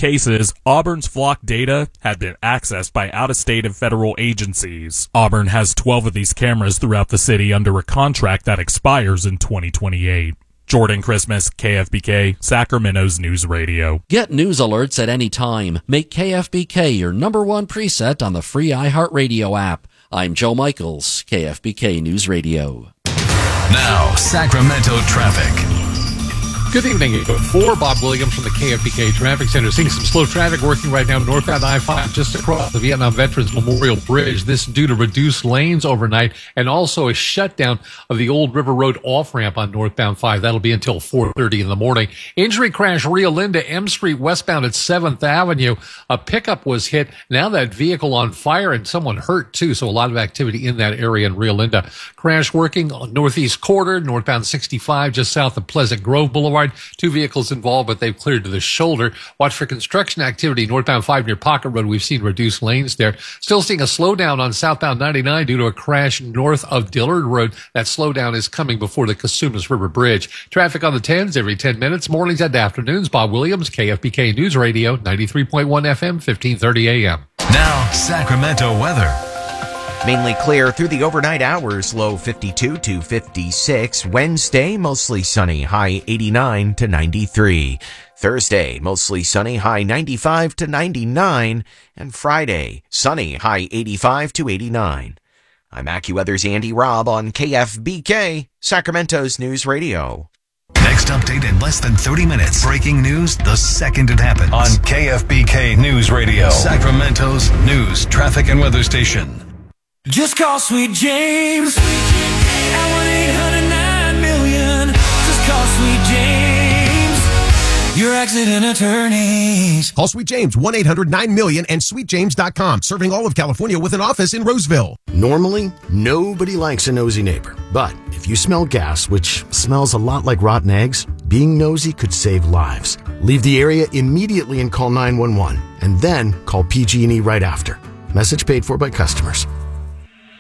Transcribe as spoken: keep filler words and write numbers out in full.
cases, Auburn's Flock data had been accessed by out-of-state and federal agencies. Auburn has twelve of these cameras throughout the city under a contract that expires in twenty twenty-eight. Jordan Christmas, K F B K, Sacramento's News Radio. Get news alerts at any time. Make K F B K your number one preset on the free iHeartRadio app. I'm Joe Michaels, K F B K News Radio. Now, Sacramento traffic. Good evening. For Bob Williams from the K F B K Traffic Center. Seeing some slow traffic working right now northbound I five just across the Vietnam Veterans Memorial Bridge. This due to reduced lanes overnight and also a shutdown of the Old River Road off-ramp on northbound five. That'll be until four thirty in the morning. Injury crash Rio Linda, M Street westbound at seventh Avenue. A pickup was hit. Now that vehicle on fire and someone hurt too. So a lot of activity in that area in Rio Linda. Crash working on northeast quarter, northbound sixty-five just south of Pleasant Grove Boulevard. Two vehicles involved, but they've cleared to the shoulder. Watch for construction activity northbound five near Pocket Road. We've seen reduced lanes there. Still seeing a slowdown on southbound ninety-nine due to a crash north of Dillard Road. That slowdown is coming before the Casumas River Bridge. Traffic on the tens every ten minutes, mornings and afternoons. Bob Williams, K F B K News Radio, ninety-three point one F M, fifteen thirty A M. Now, Sacramento weather. Mainly clear through the overnight hours, low fifty-two to fifty-six. Wednesday, mostly sunny, high eighty-nine to ninety-three. Thursday, mostly sunny, high ninety-five to ninety-nine. And Friday, sunny, high eighty-five to eighty-nine. I'm AccuWeather's Andy Robb on K F B K, Sacramento's News Radio. Next update in less than thirty minutes. Breaking news the second it happens. On K F B K News Radio, Sacramento's news, traffic, and weather station. Just call Sweet James at one eight hundred nine million. Just call Sweet James, your accident attorneys. Call Sweet James, one eight hundred nine million and sweet james dot com. Serving all of California with an office in Roseville. Normally, nobody likes a nosy neighbor. But if you smell gas, which smells a lot like rotten eggs, being nosy could save lives. Leave the area immediately and call nine one one. And then call P G and E right after. Message paid for by customers.